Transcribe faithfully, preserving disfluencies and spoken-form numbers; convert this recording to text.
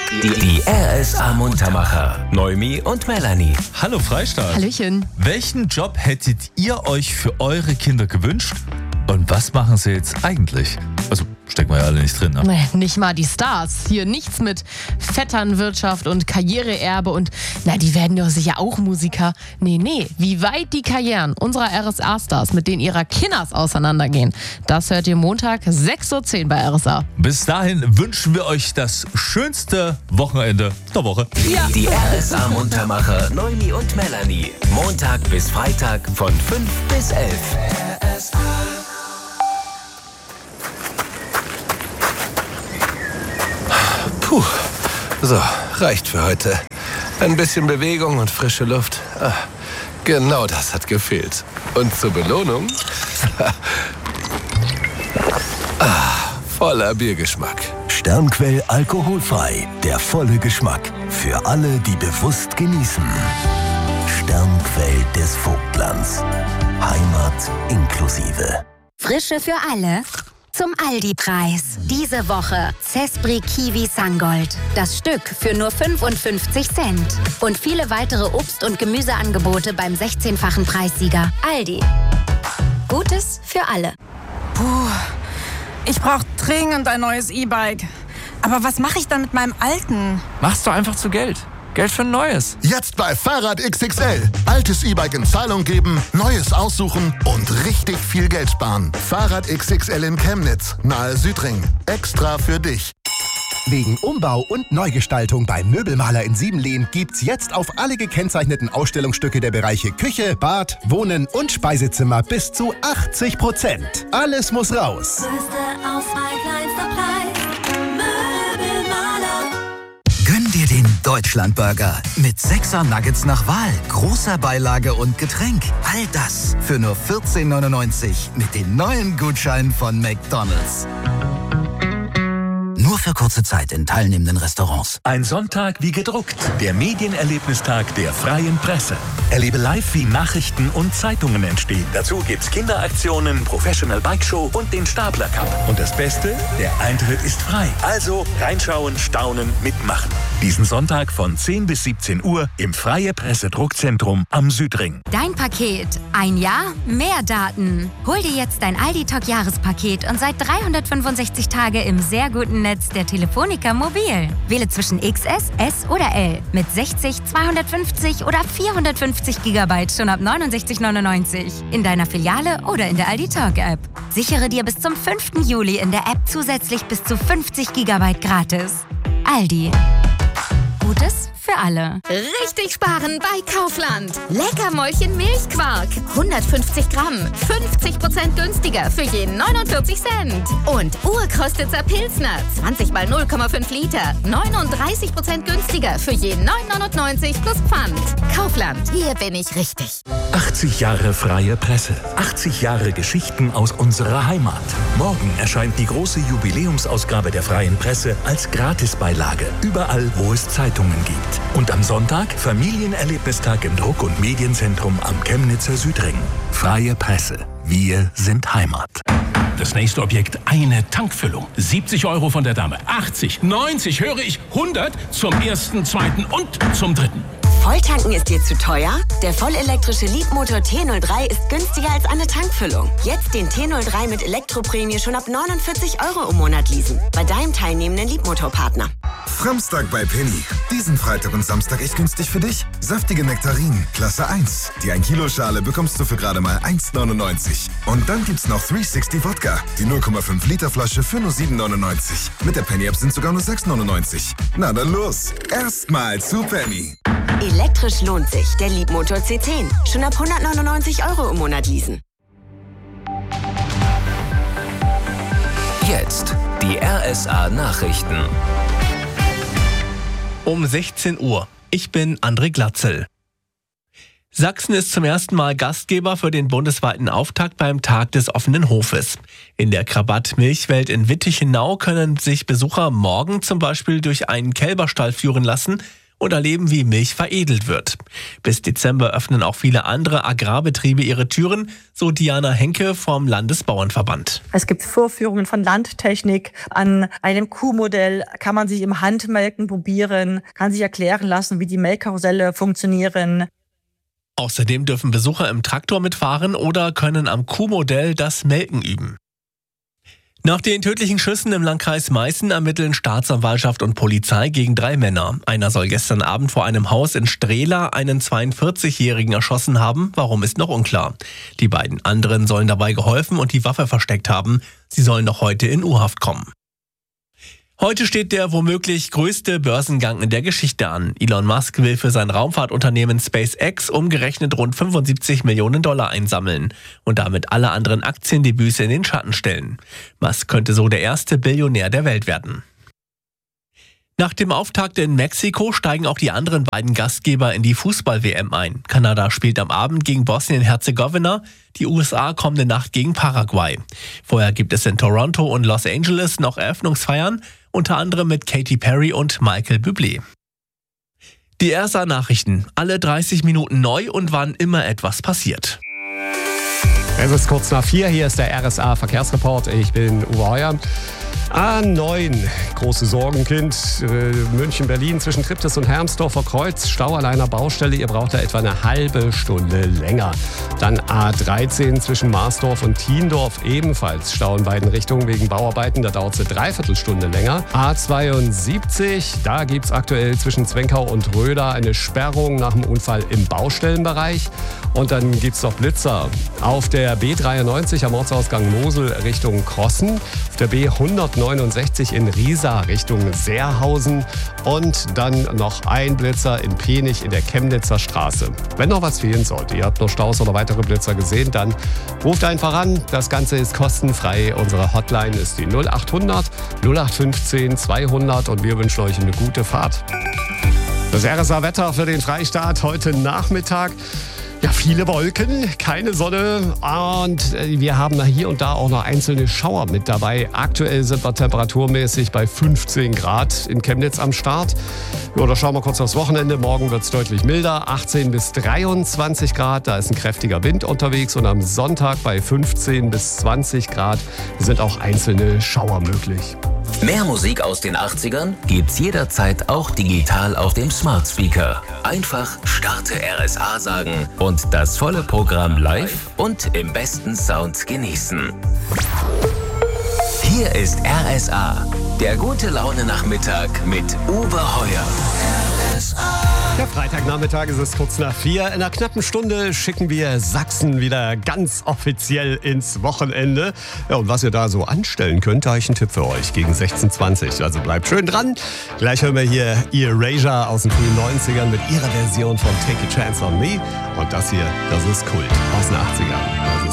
Die, die R S A-Muntermacher. Noemi und Melanie. Hallo Freistaat. Hallöchen. Welchen Job hättet ihr euch für eure Kinder gewünscht? Und was machen sie jetzt eigentlich? Also stecken wir ja alle nicht drin, ne? Nee, nicht mal die Stars. Hier nichts mit Vetternwirtschaft und Karriereerbe und, na, die werden doch sicher auch Musiker. Nee, nee, wie weit die Karrieren unserer R S A-Stars mit denen ihrer Kinders auseinandergehen, das hört ihr Montag sechs Uhr zehn bei R S A. Bis dahin wünschen wir euch das schönste Wochenende der Woche. Ja. Die R S A-Muntermacher Noemi und Melanie. Montag bis Freitag von fünf bis elf. R S A. Puh, so, reicht für heute. Ein bisschen Bewegung und frische Luft. Ah, genau das hat gefehlt. Und zur Belohnung? ah, voller Biergeschmack. Sternquell alkoholfrei. Der volle Geschmack. Für alle, die bewusst genießen. Sternquell des Vogtlands. Heimat inklusive. Frische für alle. Zum Aldi-Preis. Diese Woche Cespri Kiwi Sangold. Das Stück für nur fünfundfünfzig Cent. Und viele weitere Obst- und Gemüseangebote beim sechzehnfachen Preissieger. Aldi. Gutes für alle. Puh, ich brauche dringend ein neues E-Bike. Aber was mache ich dann mit meinem alten? Machst du einfach zu Geld. Geld für ein neues. Jetzt bei Fahrrad X X L. Altes E-Bike in Zahlung geben, neues aussuchen und richtig viel Geld sparen. Fahrrad X X L in Chemnitz, nahe Südring. Extra für dich. Wegen Umbau und Neugestaltung beim Möbelmaler in Siebenlehn gibt's jetzt auf alle gekennzeichneten Ausstellungsstücke der Bereiche Küche, Bad, Wohnen und Speisezimmer bis zu achtzig Prozent. Alles muss raus. Größte Auswahl, kleinster Preis. Möbelmaler. Gönn dir den Deutschlandburger mit sechser Nuggets nach Wahl, großer Beilage und Getränk. All das für nur vierzehn neunundneunzig mit den neuen Gutscheinen von McDonald's. Nur für kurze Zeit in teilnehmenden Restaurants. Ein Sonntag wie gedruckt. Der Medienerlebnistag der Freien Presse. Erlebe live, wie Nachrichten und Zeitungen entstehen. Dazu gibt's Kinderaktionen, Professional Bike Show und den Stapler Cup. Und das Beste, der Eintritt ist frei. Also reinschauen, staunen, mitmachen. Diesen Sonntag von zehn bis siebzehn Uhr im Freie Presse Druckzentrum am Südring. Dein Paket. Ein Jahr, mehr Daten. Hol dir jetzt dein Aldi Talk Jahrespaket und seit dreihundertfünfundsechzig Tage im sehr guten Netz der Telefonica Mobil. Wähle zwischen X S, S oder L mit sechzig, zweihundertfünfzig oder vierhundertfünfzig Gigabyte schon ab neunundsechzig neunundneunzig in deiner Filiale oder in der Aldi Talk App. Sichere dir bis zum fünften Juli in der App zusätzlich bis zu fünfzig Gigabyte gratis. Aldi. Gutes für alle. Richtig sparen bei Kaufland. Leckermäulchen Milchquark. hundertfünfzig Gramm. fünfzig Prozent günstiger für jeden neunundvierzig Cent. Und Urkostitzer Pilsner. zwanzig mal null Komma fünf Liter. neununddreißig Prozent günstiger für jeden neun neunundneunzig plus Pfand. Kaufland. Hier bin ich richtig. achtzig Jahre Freie Presse. achtzig Jahre Geschichten aus unserer Heimat. Morgen erscheint die große Jubiläumsausgabe der Freien Presse als Gratisbeilage. Überall, wo es Zeitungen gibt. Und am Sonntag Familienerlebnistag im Druck- und Medienzentrum am Chemnitzer Südring. Freie Presse. Wir sind Heimat. Das nächste Objekt, eine Tankfüllung. siebzig Euro von der Dame. achtzig, neunzig, höre ich, hundert zum ersten, zweiten und zum dritten. Volltanken ist dir zu teuer? Der vollelektrische Leapmotor T null drei ist günstiger als eine Tankfüllung. Jetzt den T null drei mit Elektroprämie schon ab neunundvierzig Euro im Monat leasen. Bei deinem teilnehmenden Leapmotor-Partner. Samstag bei Penny. Diesen Freitag und Samstag echt günstig für dich. Saftige Nektarinen, Klasse eins. Die ein Kilo Schale bekommst du für gerade mal eins neunundneunzig. Und dann gibt's noch dreihundertsechzig Wodka. Die null Komma fünf Liter Flasche für nur sieben neunundneunzig. Mit der Penny-App sind sogar nur sechs neunundneunzig. Na dann los. Erstmal zu Penny. Elektrisch lohnt sich. Der Leapmotor C zehn. Schon ab hundertneunundneunzig Euro im Monat leasen. Jetzt die R S A-Nachrichten. Um sechzehn Uhr. Ich bin André Glatzel. Sachsen ist zum ersten Mal Gastgeber für den bundesweiten Auftakt beim Tag des offenen Hofes. In der Krabat-Milchwelt in Wittichenau können sich Besucher morgen zum Beispiel durch einen Kälberstall führen lassen und erleben, wie Milch veredelt wird. Bis Dezember öffnen auch viele andere Agrarbetriebe ihre Türen, so Diana Henke vom Landesbauernverband. Es gibt Vorführungen von Landtechnik. An einem Kuhmodell kann man sich im Handmelken probieren, kann sich erklären lassen, wie die Melkkarusselle funktionieren. Außerdem dürfen Besucher im Traktor mitfahren oder können am Kuhmodell das Melken üben. Nach den tödlichen Schüssen im Landkreis Meißen ermitteln Staatsanwaltschaft und Polizei gegen drei Männer. Einer soll gestern Abend vor einem Haus in Strehla einen zweiundvierzigjährigen erschossen haben. Warum, ist noch unklar. Die beiden anderen sollen dabei geholfen und die Waffe versteckt haben. Sie sollen noch heute in U-Haft kommen. Heute steht der womöglich größte Börsengang in der Geschichte an. Elon Musk will für sein Raumfahrtunternehmen SpaceX umgerechnet rund fünfundsiebzig Millionen Dollar einsammeln und damit alle anderen Aktiendebüts in den Schatten stellen. Musk könnte so der erste Billionär der Welt werden. Nach dem Auftakt in Mexiko steigen auch die anderen beiden Gastgeber in die Fußball-W M ein. Kanada spielt am Abend gegen Bosnien-Herzegowina, die U S A kommende Nacht gegen Paraguay. Vorher gibt es in Toronto und Los Angeles noch Eröffnungsfeiern, unter anderem mit Katy Perry und Michael Bublé. Die R S A-Nachrichten, alle dreißig Minuten neu und wann immer etwas passiert. Es ist kurz nach vier, hier ist der R S A-Verkehrsreport. Ich bin Uwe Heuer. A neun, große Sorgenkind, äh, München-Berlin zwischen Triptis und Hermsdorfer Kreuz, Stau an einer Baustelle, ihr braucht da etwa eine halbe Stunde länger. Dann A dreizehn zwischen Marsdorf und Thiendorf, ebenfalls Stau in beiden Richtungen wegen Bauarbeiten, da dauert es eine Dreiviertelstunde länger. A zweiundsiebzig, da gibt es aktuell zwischen Zwenkau und Röder eine Sperrung nach dem Unfall im Baustellenbereich. Und dann gibt es noch Blitzer auf der B dreiundneunzig am Ortsausgang Mosel Richtung Krossen, auf der B hundertneunundsechzig in Riesa Richtung Seerhausen und dann noch ein Blitzer in Penich in der Chemnitzer Straße. Wenn noch was fehlen sollte, ihr habt noch Staus oder weitere Blitzer gesehen, dann ruft einfach an. Das Ganze ist kostenfrei. Unsere Hotline ist die null achthundert null acht fünfzehn zweihundert und wir wünschen euch eine gute Fahrt. Das R S A-Wetter für den Freistaat heute Nachmittag. Ja, viele Wolken, keine Sonne und wir haben hier und da auch noch einzelne Schauer mit dabei. Aktuell sind wir temperaturmäßig bei fünfzehn Grad in Chemnitz am Start. Ja, da schauen wir kurz aufs Wochenende. Morgen wird es deutlich milder, achtzehn bis dreiundzwanzig Grad. Da ist ein kräftiger Wind unterwegs und am Sonntag bei fünfzehn bis zwanzig Grad sind auch einzelne Schauer möglich. Mehr Musik aus den achtzigern gibt's jederzeit auch digital auf dem Smart Speaker. Einfach Starte R S A sagen und das volle Programm live und im besten Sound genießen. Hier ist R S A, der gute Laune Nachmittag mit Uwe Heuer. Ja, Freitagnachmittag ist es kurz nach vier. In einer knappen Stunde schicken wir Sachsen wieder ganz offiziell ins Wochenende. Ja, und was ihr da so anstellen könnt, da habe ich einen Tipp für euch gegen sechzehn Uhr zwanzig. Also bleibt schön dran. Gleich hören wir hier Erasure aus den frühen neunzigern mit ihrer Version von Take a Chance on Me. Und das hier, das ist Kult aus den achtzigern. Das ist